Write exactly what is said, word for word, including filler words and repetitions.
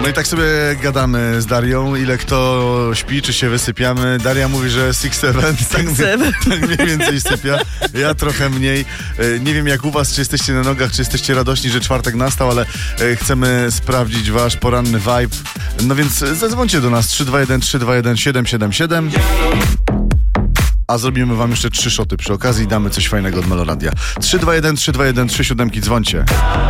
No i tak sobie gadamy z Darią, ile kto śpi, czy się wysypiamy. Daria mówi, że six seven, tak, mniej, tak mniej więcej sypia. Ja trochę mniej. Nie wiem jak u was, czy jesteście na nogach, czy jesteście radośni, że czwartek nastał, ale chcemy sprawdzić wasz poranny vibe. No więc zadzwońcie do nas trzy dwa jeden trzy dwa jeden siedem siedem siedem. A zrobimy wam jeszcze trzy szoty przy okazji i damy coś fajnego od Meloradia. trzy dwa jeden trzy dwa jeden trzy siódemki, dzwońcie.